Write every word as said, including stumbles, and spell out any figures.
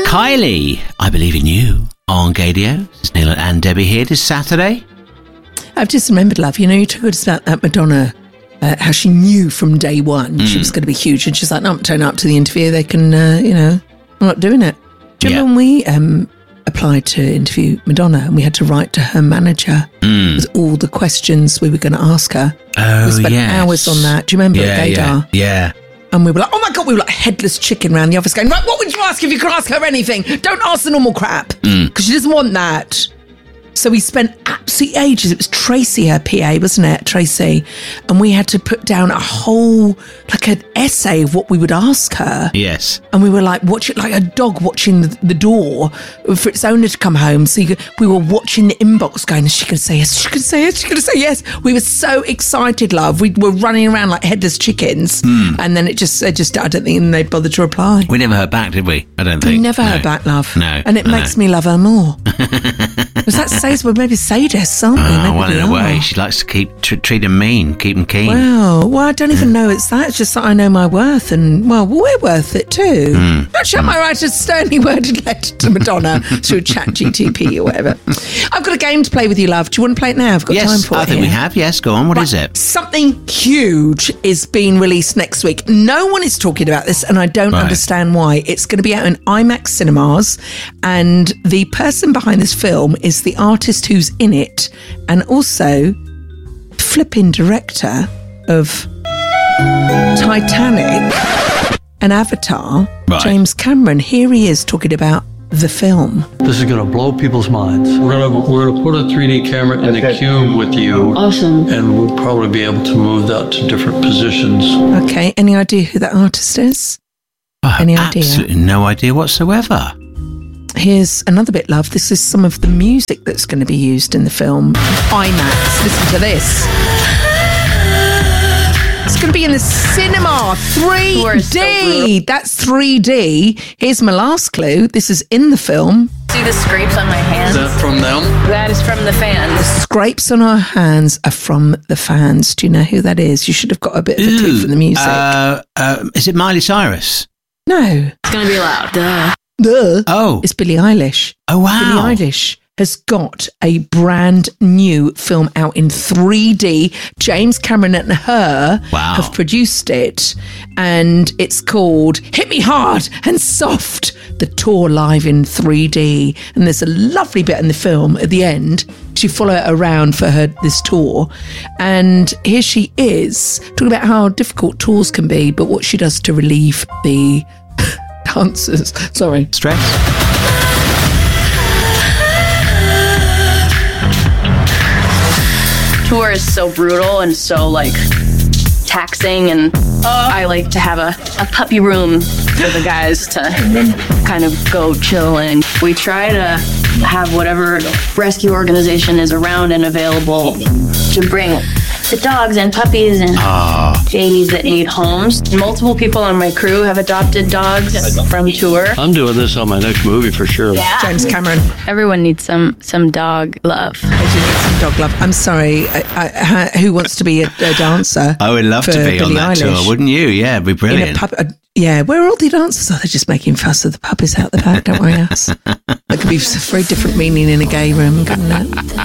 Kylie, I Believe in You on Gadio. It's Neil and Debbie here this Saturday. I've just remembered, love, you know, you told us about that Madonna, uh, how she knew from day one mm. she was going to be huge. And she's like, no, I'm turning up to the interview. They can, uh, you know, I'm not doing it. Do you yeah. remember when we um, applied to interview Madonna and we had to write to her manager mm. with all the questions we were going to ask her? Oh, we spent yes. hours on that. Do you remember yeah, at Gaydar? Yeah, yeah. And we were like, oh my God, we were like headless chicken around the office going, right, what would you ask if you could ask her anything? Don't ask the normal crap. Because mm. she doesn't want that. So we spent absolutely ages. It was Tracy, her P A, wasn't it? Tracy. And we had to put down a whole, like an essay of what we would ask her. Yes. And we were like, watch it like a dog watching the, the door for its owner to come home. So you could, we were watching the inbox going, is she going to say yes? Is she going to say yes? Is she going to say yes? We were so excited, love. We were running around like headless chickons. Mm. And then it just, it just, I don't think they bothered to reply. We never heard back, did we? I don't think. We never no. heard back, love. No. And it I makes know. me love her more. Because that says we're maybe sadists, aren't we? Oh, maybe well, in we a are. way, she likes to keep tr- treat them mean, keep them keen. Well, well, I don't even know it's that. It's just that I know my worth, and well, we're worth it too. Mm. Actually, I might write a sternly worded letter to Madonna through Chat G T P or whatever. I've got a game to play with you, love. Do you want to play it now? I've got yes, time for I it. I think here. we have. Yes, go on. What right. is it? Something huge is being released next week. No one is talking about this, and I don't right. understand why. It's going to be out in IMAX cinemas, and the person behind this film is the artist who's in it, and also flipping director of Titanic and Avatar, right. James Cameron. Here he is talking about the film. This is going to blow people's minds. We're going to we're going to put a three D camera in okay. a cube with you. Awesome. And we'll probably be able to move that to different positions. Okay. Any idea who that artist is? Oh, Any idea? Absolutely no idea whatsoever. Here's another bit, love. This is some of the music that's going to be used in the film. IMAX. Listen to this. It's going to be in the cinema. three D. So that's three D. Here's my last clue. This is in the film. See the scrapes on my hands? Is that from them? That is from the fans. The scrapes on our hands are from the fans. Do you know who that is? You should have got a bit of a Ooh, clue from the music. Uh, uh, is it Miley Cyrus? No. It's going to be loud. Duh. Duh. Oh. It's Billie Eilish. Oh, wow. Billie Eilish has got a brand new film out in three D. James Cameron and her wow. have produced it, and it's called Hit Me Hard and Soft, the tour live in three D. And there's a lovely bit in the film at the end. You follow her around for her this tour, and here she is talking about how difficult tours can be, but what she does to relieve the dancers. Sorry. Stress. Tour is so brutal and so like taxing, and uh, I like to have a, a puppy room for the guys to kind of go chill in. We try to have whatever rescue organization is around and available to bring the dogs and puppies and oh. babies that need homes. Multiple people on my crew have adopted dogs from tour. I'm doing this on my next movie for sure. Yeah. James Cameron. Everyone needs some some dog love. I do need some dog love. I'm sorry. I, I, who wants to be a, a dancer? I would love to be Billie on that Eilish? tour, wouldn't you? Yeah, it'd be brilliant. In a pub, uh, yeah, where are all the dancers? Oh, they're just making fuss of the puppies out the back. Don't worry, us. That could be a very different meaning in a gay room, couldn't it?